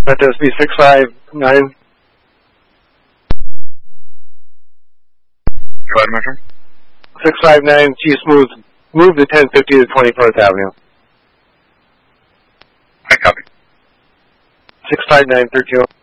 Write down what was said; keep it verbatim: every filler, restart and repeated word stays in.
Let this be six five nine. Go ahead, Metro. six five nine, G Smooth, move the ten fifty to twenty-fourth Avenue. I copy. six five nine, thirteen.